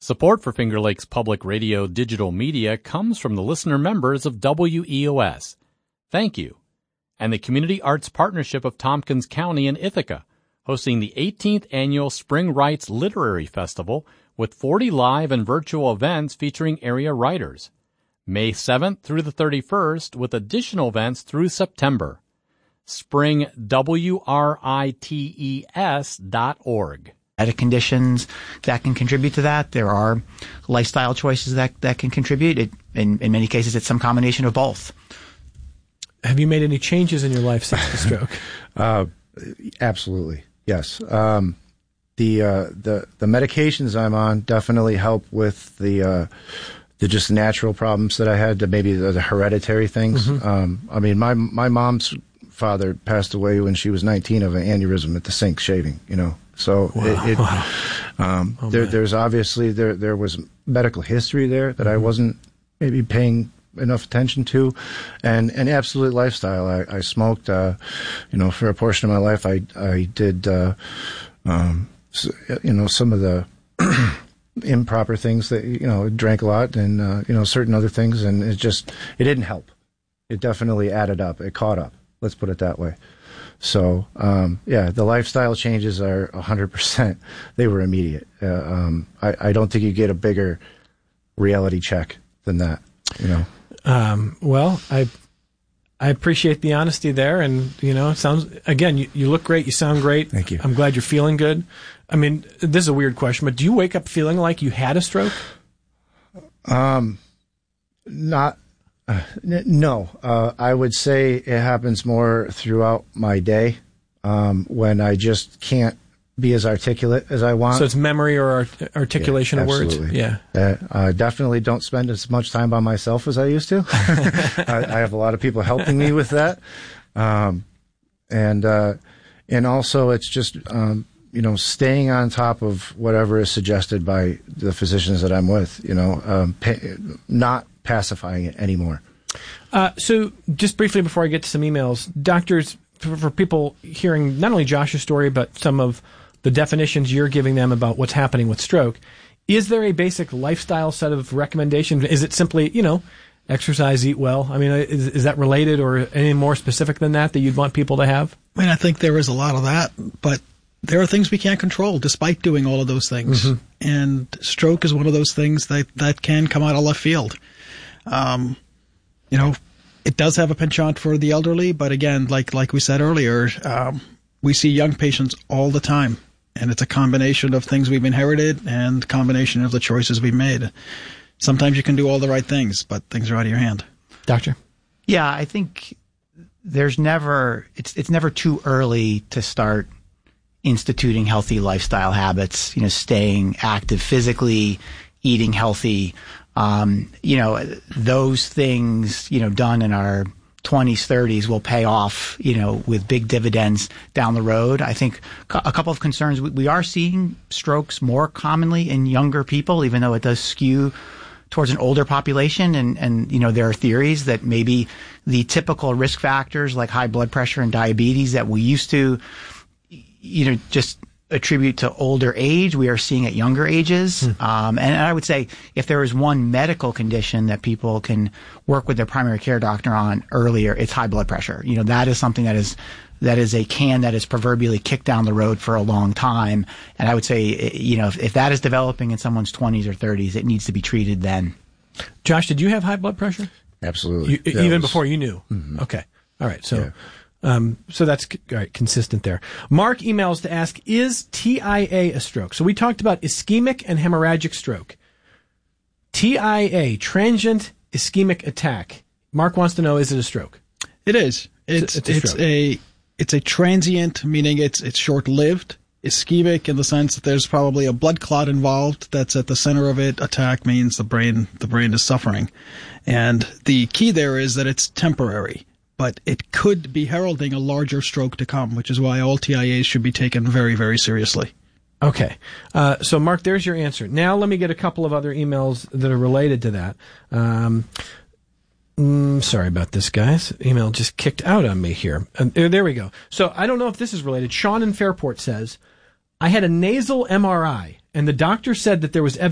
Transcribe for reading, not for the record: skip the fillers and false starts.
Support for Finger Lakes Public Radio digital media comes from the listener members of WEOS. Thank you. And the Community Arts Partnership of Tompkins County in Ithaca, hosting the 18th Annual Spring Writes Literary Festival with 40 live and virtual events featuring area writers. May 7th through the 31st with additional events through September. springwrites.org. Conditions that can contribute to that. There are lifestyle choices that can contribute. In many cases, it's some combination of both. Have you made any changes in your life since the stroke? Absolutely, yes. The medications I'm on definitely help with the just natural problems that I had, maybe the hereditary things. Mm-hmm. I mean, my mom's father passed away when she was 19 of an aneurysm at the sink shaving, So wow. There's obviously there was medical history there that I wasn't maybe paying enough attention to, and absolute lifestyle. I smoked, for a portion of my life. I did, some of the improper things that drank a lot and certain other things, and it didn't help. It definitely added up. It caught up. Let's put it that way. So, the lifestyle changes are 100%. They were immediate. I don't think you get a bigger reality check than that, Well, I appreciate the honesty there. And, it sounds, again, you look great. You sound great. Thank you. I'm glad you're feeling good. I mean, this is a weird question, but do you wake up feeling like you had a stroke? No. I would say it happens more throughout my day when I just can't be as articulate as I want. So it's memory or articulation of words? Yeah. I definitely don't spend as much time by myself as I used to. I have a lot of people helping me with that. And also it's just, staying on top of whatever is suggested by the physicians that I'm with, not pacifying it anymore. So just briefly before I get to some emails, doctors, for people hearing not only Josh's story, but some of the definitions you're giving them about what's happening with stroke, is there a basic lifestyle set of recommendations? Is it simply, exercise, eat well? I mean, is that related or any more specific than that you'd want people to have? I mean, I think there is a lot of that, but there are things we can't control despite doing all of those things. Mm-hmm. And stroke is one of those things that can come out of left field. It does have a penchant for the elderly, but again, like we said earlier, we see young patients all the time, and it's a combination of things we've inherited and combination of the choices we've made. Sometimes you can do all the right things, but things are out of your hand. Doctor? Yeah, I think it's never too early to start instituting healthy lifestyle habits, staying active physically, eating healthy. Those things, done in our 20s, 30s will pay off, with big dividends down the road. I think a couple of concerns. We are seeing strokes more commonly in younger people, even though it does skew towards an older population. And there are theories that maybe the typical risk factors like high blood pressure and diabetes that we used to, just attribute to older age, we are seeing at younger ages. And I would say if there is one medical condition that people can work with their primary care doctor on earlier, it's high blood pressure. That is something that is a can that is proverbially kicked down the road for a long time. And I would say, if that is developing in someone's 20s or 30s, it needs to be treated then. Josh, did you have high blood pressure? Absolutely. Before you knew? Mm-hmm. Okay. All right. So. Yeah. So that's all right, consistent there. Mark emails to ask, is TIA a stroke? So we talked about ischemic and hemorrhagic stroke. TIA, transient ischemic attack. Mark wants to know, is it a stroke? It is. It's a transient, meaning it's short-lived. Ischemic in the sense that there's probably a blood clot involved that's at the center of it. Attack means the brain is suffering. And the key there is that it's temporary. But it could be heralding a larger stroke to come, which is why all TIAs should be taken very, very seriously. Okay. So, Mark, there's your answer. Now let me get a couple of other emails that are related to that. Sorry about this, guys. Email just kicked out on me here. There we go. So I don't know if this is related. Sean in Fairport says, I had a nasal MRI, and the doctor said that there was